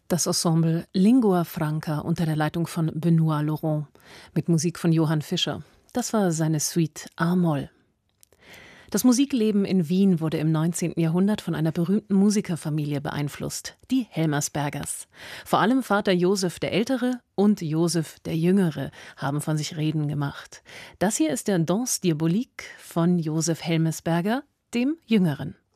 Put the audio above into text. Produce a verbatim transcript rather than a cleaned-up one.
Das Ensemble Lingua Franca unter der Leitung von Benoît Laurent mit Musik von Johann Fischer. Das war seine Suite a-Moll. Das Musikleben in Wien wurde im neunzehnten Jahrhundert von einer berühmten Musikerfamilie beeinflusst, die Helmersbergers. Vor allem Vater Joseph der Ältere und Joseph der Jüngere haben von sich reden gemacht. Das hier ist der Danse Diabolique von Joseph Helmersberger, dem Jüngeren.